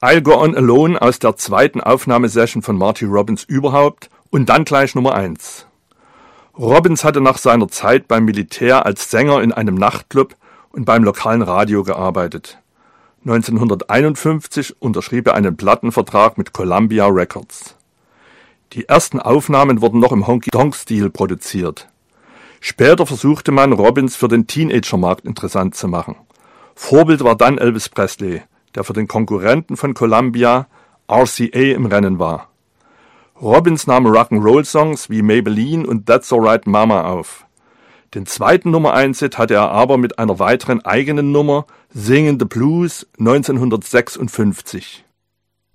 I'll Go On Alone aus der zweiten Aufnahmesession von Marty Robbins überhaupt und dann gleich Nummer 1. Robbins hatte nach seiner Zeit beim Militär als Sänger in einem Nachtclub und beim lokalen Radio gearbeitet. 1951 unterschrieb er einen Plattenvertrag mit Columbia Records. Die ersten Aufnahmen wurden noch im Honky-Tonk-Stil produziert. Später versuchte man, Robbins für den Teenager-Markt interessant zu machen. Vorbild war dann Elvis Presley, der für den Konkurrenten von Columbia, RCA, im Rennen war. Robbins nahm Rock'n'Roll-Songs wie Maybelline und That's Alright Mama auf. Den zweiten Nummer-1-Hit hatte er aber mit einer weiteren eigenen Nummer, Singin' the Blues, 1956.